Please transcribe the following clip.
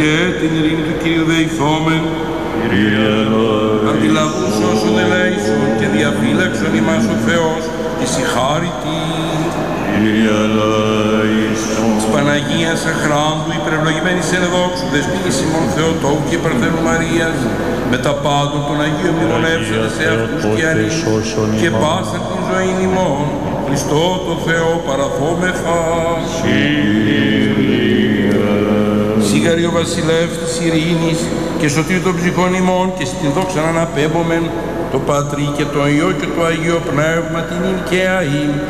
και την ειρήνη του Κυρίου δεηθόμεν. Αντιλαβούς όσων ελέησον και διαφύλαξον ημάς ο Θεός της η χάριτη. Της Παναγίας Αχράντου υπερευλογημένης εν δόξου δεσποινής ημών Θεοτόκου και Παρθένου Μαρίας με τα πάντων των Αγίων μνημονεύσονται σε αυτούς και ανείς και πάσα την ζωή ημών Χριστό το Θεό παραθόμεθα. Σίγαρη ο βασιλεύς της ειρήνης και σωτήρ των ψυχών ημών και στην δόξα αναπέμπομεν το Πατρί και το Υιό και το Αγίο Πνεύμα την ειν και αΐν